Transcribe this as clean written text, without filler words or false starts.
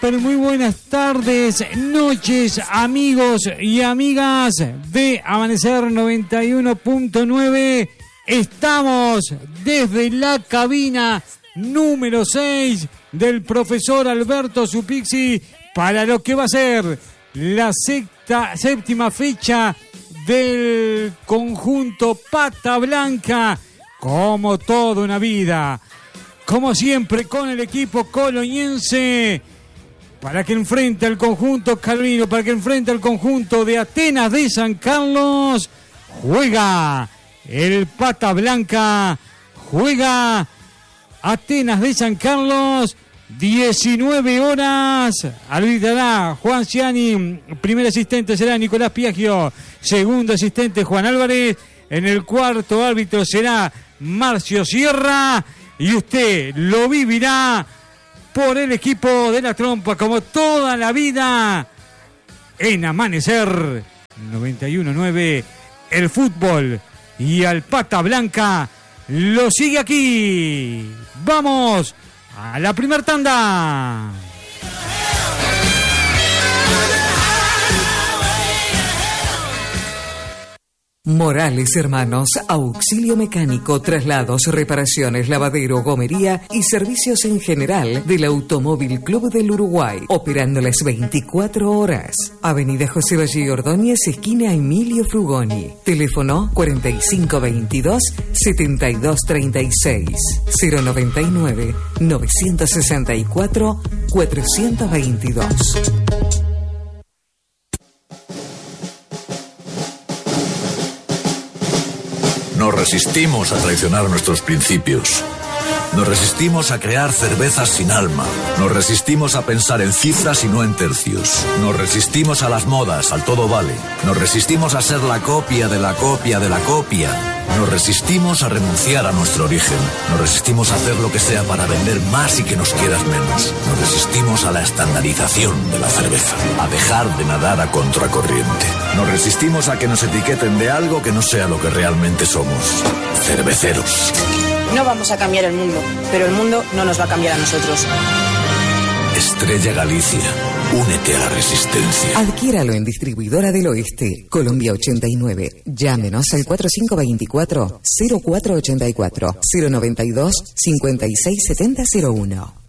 pero muy buenas tardes, noches, amigos y amigas de Amanecer 91.9. Estamos desde la cabina número 6 del profesor Alberto Supixi para lo que va a ser la séptima fecha del conjunto Pata Blanca, como toda una vida. Como siempre, con el equipo coloñense, para que enfrente al conjunto calvino, para que enfrente al conjunto de Atenas de San Carlos, juega el Pata Blanca, juega Atenas de San Carlos, 19 horas, arbitrará Juan Ciani, primer asistente será Nicolás Piaggio, segundo asistente Juan Álvarez, en el cuarto árbitro será Marcio Sierra, y usted lo vivirá por el equipo de la trompa, como toda la vida, en Amanecer 91.9, el fútbol y al Pata Blanca lo sigue aquí. Vamos a la primer tanda. Morales Hermanos, auxilio mecánico, traslados, reparaciones, lavadero, gomería y servicios en general del Automóvil Club del Uruguay, operando las 24 horas. Avenida José Valle Ordóñez, esquina Emilio Frugoni. Teléfono 4522-7236. 099-964-422. Nos resistimos a traicionar nuestros principios. Nos resistimos a crear cervezas sin alma. Nos resistimos a pensar en cifras y no en tercios. Nos resistimos a las modas, al todo vale. Nos resistimos a ser la copia de la copia de la copia. Nos resistimos a renunciar a nuestro origen. Nos resistimos a hacer lo que sea para vender más y que nos quieras menos. Nos resistimos a la estandarización de la cerveza, a dejar de nadar a contracorriente. Nos resistimos a que nos etiqueten de algo que no sea lo que realmente somos: cerveceros. No vamos a cambiar el mundo, pero el mundo no nos va a cambiar a nosotros. Estrella Galicia, únete a la resistencia. Adquiéralo en Distribuidora del Oeste, Colombia 89. Llámenos al 4524-0484, 092-567001.